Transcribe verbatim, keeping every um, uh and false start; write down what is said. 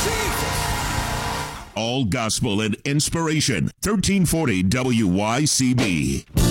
All gospel and inspiration. thirteen forty W Y C B.